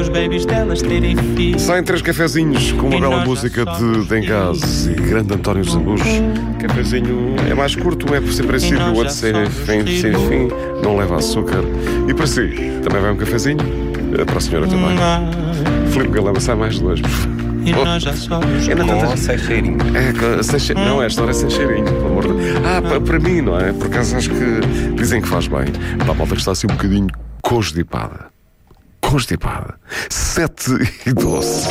os babies delas terem filhos. Saem 3 cafezinhos com uma bela música de Dengaz e grande António Zambujo. Cafezinho é mais curto, é por ser princípio, o outro sem fim, não leva açúcar. E para si, também vai um cafezinho? Para a senhora também. Filipe Galamba, sai mais 2, por favor. E nós já somos Com sem cheirinho. Não, esta hora é sem cheirinho, pelo amor de Deus. Para mim, não é? Por acaso acho que dizem que faz bem. Para a malta que está assim um bocadinho constipada. 7h12.